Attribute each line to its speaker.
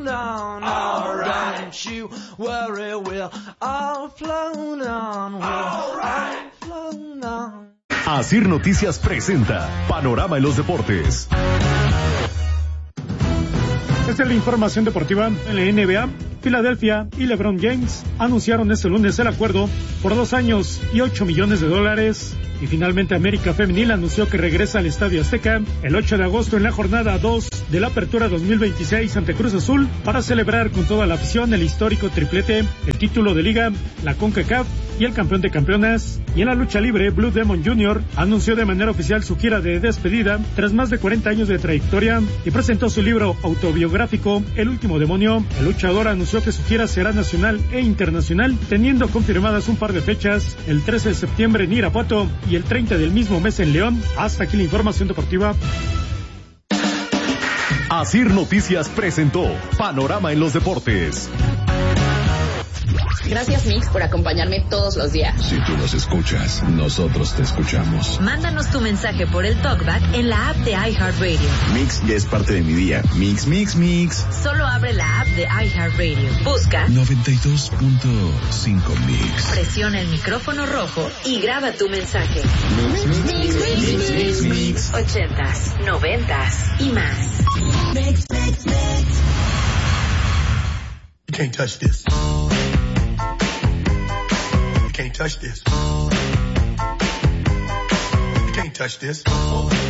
Speaker 1: on. Alright. Don't you worry, we'll all float on. We'll all float on.
Speaker 2: Asir Noticias presenta Panorama en los Deportes.
Speaker 3: Esta es la información deportiva. En la NBA, Filadelfia y LeBron James anunciaron este lunes el acuerdo por 2 años y $8 millones. Y finalmente América Femenil anunció que regresa al Estadio Azteca el 8 de agosto en la jornada 2 de la Apertura 2026 ante Cruz Azul para celebrar con toda la afición el histórico triplete, el título de Liga, la CONCACAF y el campeón de campeonas. Y en la lucha libre, Blue Demon Jr. anunció de manera oficial su gira de despedida tras más de 40 años de trayectoria y presentó su libro autobiográfico El Último Demonio. El luchador anunció que su gira será nacional e internacional, teniendo confirmadas un par de fechas, el 13 de septiembre en Irapuato y el 30 del mismo mes en León. Hasta aquí la información deportiva.
Speaker 2: Asir Noticias presentó Panorama en los Deportes.
Speaker 4: Gracias, Mix, por acompañarme todos los días.
Speaker 5: Si tú nos escuchas, nosotros te escuchamos.
Speaker 6: Mándanos tu mensaje por el TalkBack en la app de iHeartRadio.
Speaker 5: Mix ya es parte de mi día. Mix, mix, mix.
Speaker 6: Solo abre la app de iHeartRadio. Busca
Speaker 5: 92.5 Mix.
Speaker 6: Presiona el micrófono rojo y graba tu mensaje.
Speaker 5: Mix, mix, mix, mix, mix, mix.
Speaker 6: 80s, 90s y más.
Speaker 7: Mix, mix, mix. You can't touch this. You can't touch this. You can't touch this.